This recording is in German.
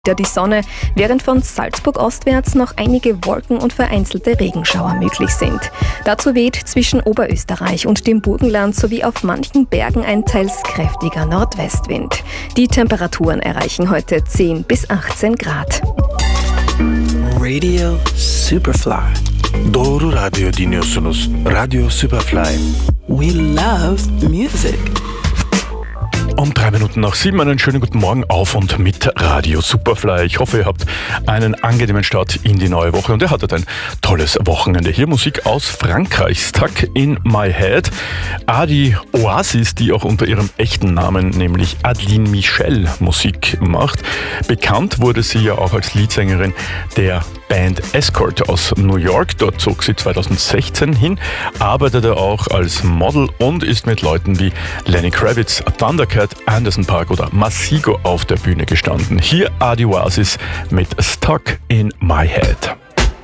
Die Sonne, während von Salzburg ostwärts noch einige Wolken und vereinzelte Regenschauer möglich sind. Dazu weht zwischen Oberösterreich und dem Burgenland sowie auf manchen Bergen ein teils kräftiger Nordwestwind. Die Temperaturen erreichen heute 10 bis 18 Grad. Radio Superfly. Doru radio dinliyorsunuz. Radio Superfly. We love music. Um 3 Minuten nach 7 einen schönen guten Morgen auf und mit Radio Superfly. Ich hoffe, ihr habt einen angenehmen Start in die neue Woche und ihr hattet ein tolles Wochenende. Hier Musik aus Frankreich, Stuck in My Head. Adi Oasis, die auch unter ihrem echten Namen, nämlich Adeline Michel, Musik macht. Bekannt wurde sie ja auch als Leadsängerin der Band Escort aus New York. Dort zog sie 2016 hin, arbeitete auch als Model und ist mit Leuten wie Lenny Kravitz, Thundercat, Anderson .Paak oder Masego auf der Bühne gestanden. Hier Adi Oasis mit Stuck in My Head.